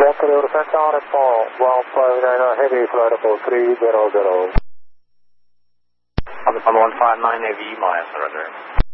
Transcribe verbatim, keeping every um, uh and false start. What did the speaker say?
Delta Delta Centon at Paul, one five nine nine, heavy flight level three zero zero. On the one five nine A V, Maya surrender.